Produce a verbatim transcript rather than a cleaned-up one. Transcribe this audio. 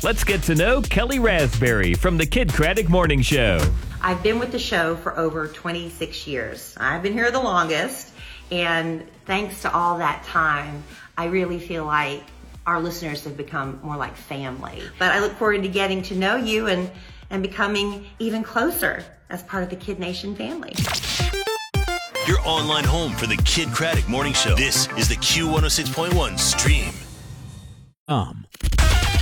Let's get to know Kelly Raspberry from the Kid Craddock Morning Show. I've been with the show for over twenty-six years. I've been here the longest, and thanks to all that time, I really feel like our listeners have become more like family. But I look forward to getting to know you and, and becoming even closer as part of the Kid Nation family. Your online home for the Kid Craddock Morning Show. This is the Q one oh six point one Stream. Um.